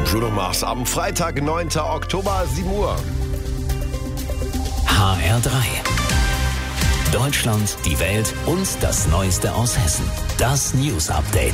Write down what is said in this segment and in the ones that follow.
Bruno Mars am Freitag, 9. Oktober, 7 Uhr. HR3. Deutschland, die Welt und das Neueste aus Hessen. Das News Update.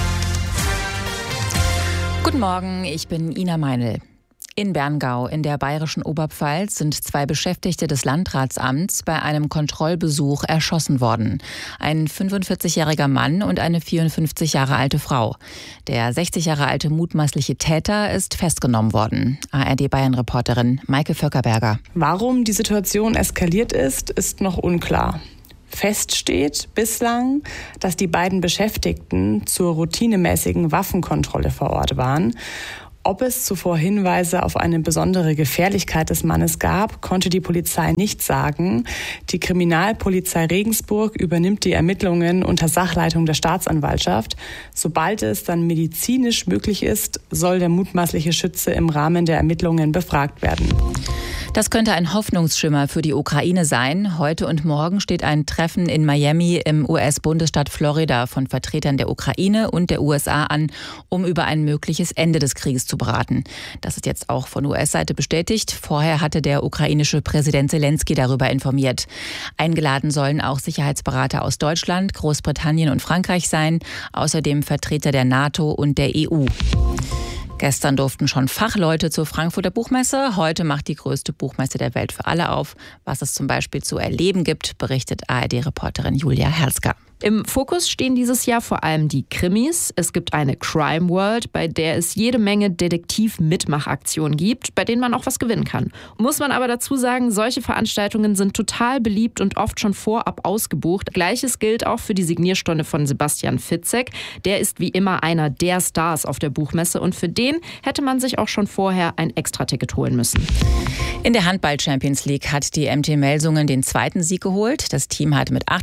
Guten Morgen, ich bin Ina Meinl. In Berngau in der bayerischen Oberpfalz sind 2 Beschäftigte des Landratsamts bei einem Kontrollbesuch erschossen worden. Ein 45-jähriger Mann und eine 54 Jahre alte Frau. Der 60 Jahre alte mutmaßliche Täter ist festgenommen worden. ARD-Bayern-Reporterin Maike Völkerberger. Warum die Situation eskaliert ist noch unklar. Fest steht bislang, dass die beiden Beschäftigten zur routinemäßigen Waffenkontrolle vor Ort waren. Ob es zuvor Hinweise auf eine besondere Gefährlichkeit des Mannes gab, konnte die Polizei nicht sagen. Die Kriminalpolizei Regensburg übernimmt die Ermittlungen unter Sachleitung der Staatsanwaltschaft. Sobald es dann medizinisch möglich ist, soll der mutmaßliche Schütze im Rahmen der Ermittlungen befragt werden. Das könnte ein Hoffnungsschimmer für die Ukraine sein. Heute und morgen steht ein Treffen in Miami im US-Bundesstaat Florida von Vertretern der Ukraine und der USA an, um über ein mögliches Ende des Krieges zu beraten. Das ist jetzt auch von US-Seite bestätigt. Vorher hatte der ukrainische Präsident Zelensky darüber informiert. Eingeladen sollen auch Sicherheitsberater aus Deutschland, Großbritannien und Frankreich sein, außerdem Vertreter der NATO und der EU. Gestern durften schon Fachleute zur Frankfurter Buchmesse. Heute macht die größte Buchmesse der Welt für alle auf. Was es zum Beispiel zu erleben gibt, berichtet ARD-Reporterin Julia Herska. Im Fokus stehen dieses Jahr vor allem die Krimis. Es gibt eine Crime World, bei der es jede Menge Detektiv-Mitmachaktionen gibt, bei denen man auch was gewinnen kann. Muss man aber dazu sagen, solche Veranstaltungen sind total beliebt und oft schon vorab ausgebucht. Gleiches gilt auch für die Signierstunde von Sebastian Fitzek. Der ist wie immer einer der Stars auf der Buchmesse und für den hätte man sich auch schon vorher ein Extraticket holen müssen. In der Handball-Champions League hat die MT Melsungen den 2. Sieg geholt. Das Team hat mit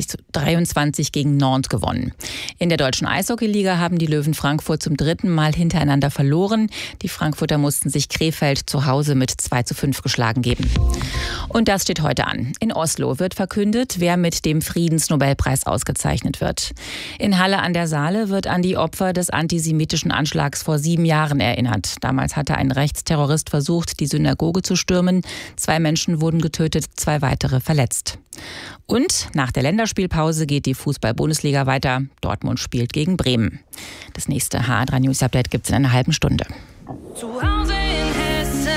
28:23 gegen Nantes gewonnen. In der deutschen Eishockey-Liga haben die Löwen Frankfurt zum 3. Mal hintereinander verloren. Die Frankfurter mussten sich Krefeld zu Hause mit 2:5 geschlagen geben. Und das steht heute an. In Oslo wird verkündet, wer mit dem Friedensnobelpreis ausgezeichnet wird. In Halle an der Saale wird an die Opfer des antisemitischen Anschlags vor 7 Jahren erinnert. Damals hatte ein Rechtsterrorist versucht, die Synagoge zu stürmen. 2 Menschen wurden getötet, 2 weitere verletzt. Und nach der Länderspielpause geht die Fußball-Bundesliga weiter. Dortmund spielt gegen Bremen. Das nächste HR3 News Update gibt es in einer halben Stunde. Zu Hause in Hessen.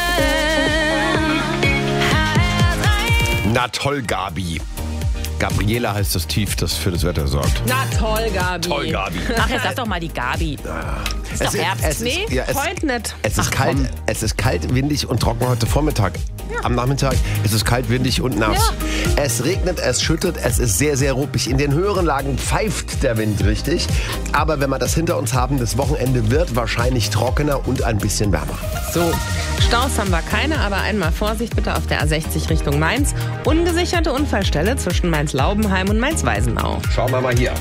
Na toll, Gabi. Gabriela heißt das Tief, das für das Wetter sorgt. Na toll, Gabi. Toll, Gabi. Ach, jetzt sag doch mal die Gabi. Ist doch Herbst. Heute nicht. Es ist kalt, windig und trocken heute Vormittag. Ja. Am Nachmittag ist es kalt, windig und nass. Ja. Es regnet, es schüttet, es ist sehr, sehr ruppig. In den höheren Lagen pfeift der Wind richtig. Aber wenn wir das hinter uns haben, das Wochenende wird wahrscheinlich trockener und ein bisschen wärmer. So, Staus haben wir keine, aber einmal Vorsicht bitte auf der A60 Richtung Mainz. Ungesicherte Unfallstelle zwischen Mainz-Laubenheim und Mainz-Weisenau. Schauen wir mal hier.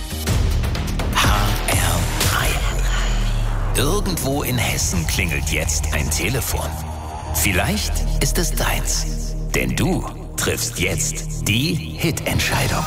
HR3. Irgendwo in Hessen klingelt jetzt ein Telefon. Vielleicht ist es deins. Denn du triffst jetzt die Hitentscheidung.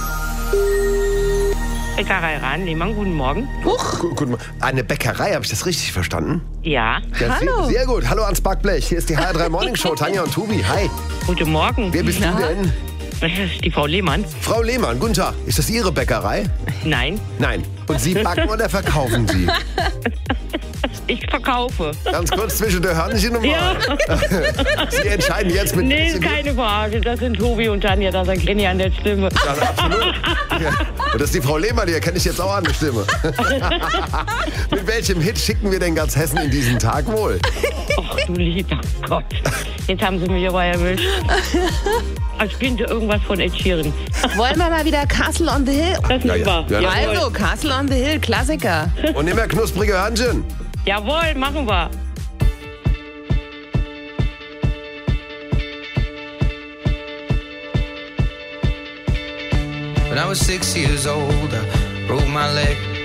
Bäckerei Rahn-Lehmann, guten Morgen. Guten Morgen. Eine Bäckerei, habe ich das richtig verstanden? Ja. Hallo. Sehr gut. Hallo ans Backblech. Hier ist die HR3 Morning Show. Tanja und Tobi. Hi. Guten Morgen. Wer bist du denn? Das ist die Frau Lehmann. Frau Lehmann, guten Tag. Ist das Ihre Bäckerei? Nein, Nein. Und Sie backen oder verkaufen Sie? ich verkaufe. Ganz kurz zwischen der Hörnchen und Ja. Sie entscheiden jetzt mit... Nee, keine Frage. Das sind Tobi und Tanja, das erkenne ich an der Stimme. Ja, absolut. Ja. Und das ist die Frau Lehmann, die erkenne ich jetzt auch an der Stimme. Mit welchem Hit schicken wir denn ganz Hessen in diesen Tag wohl? Ach du lieber Gott. Jetzt haben Sie mich aber erwischt. Als könnte irgendwas von Ed Sheeran. Wollen wir mal wieder Castle on the Hill? Das ist super. Ja. Also, Castle on the Hill, Klassiker. Und immer knusprige Hörnchen. Jawohl, machen wir. When I was 6 years old, I broke my leg.